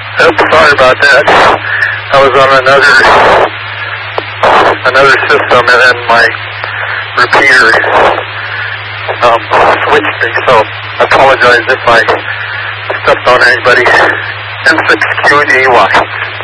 Oops, sorry about that. I was on another system, and then my repeater switched me, so I apologize if I stepped on anybody. N6QGY.